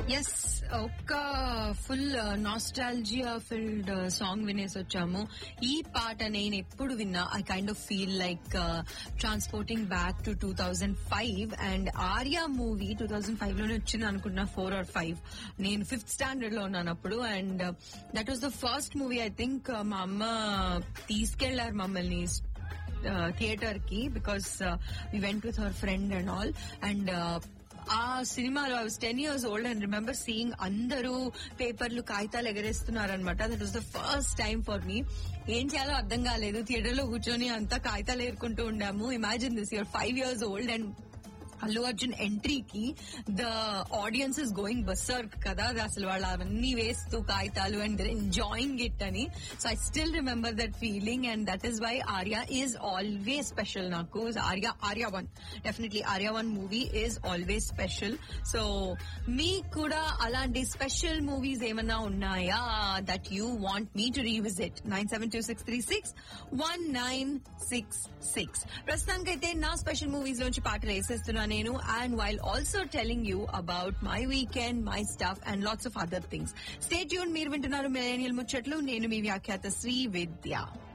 Yes, ఒక్క full nostalgia field song వినేసి వచ్చాము. ఈ పాట నేను ఎప్పుడు విన్నా I kind of feel like transporting back to 2005. And Arya movie 2005 లోనే వచ్చింది అనుకుంటున్నా, 4 or 5. నేను 5th స్టాండర్డ్ లో ఉన్నాను అప్పుడు. And that was the first movie I think మా అమ్మ తీసుకెళ్లారు మమ్మల్ని థియేటర్ కి, because we went with our friend and all. And ఆ సినిమాలో I was 10 years old and remember seeing అందరూ పేపర్లు కాగితాలు ఎగరేస్తున్నారనమాట. That was the first time for me. ఏం చేయాలో అర్థం కాలేదు, థియేటర్ లో కూర్చొని అంతా కాగితాలు ఏరుకుంటూ ఉండాము. Imagine this, your 5 years old and Allu Arjun ఎంట్రీకి the audience is going బసర్క్ కదా, అసలు వాళ్ళు అవన్నీ వేస్తూ కాగితాలు అండ్ ఎంజాయింగ్ ఇట్ అని. So I still remember that feeling and that is why Arya is always special నాకు. Arya 1 definitely Arya 1 movie is always special. So మీకు కూడా అలాంటి స్పెషల్ మూవీస్ ఏమన్నా ఉన్నాయా that you want me to revisit? 9726361966. ప్రస్తుతానికైతే నా స్పెషల్ మూవీస్ లోంచి పాటలు వేసేస్తున్నాను నేను, and while also telling you about my weekend, my stuff and lots of other things. Stay tuned. మీరు వింటున్నారు మిలేనియల్ ముచ్చట్లు. నేను మీ వ్యాఖ్యాత శ్రీ విద్య.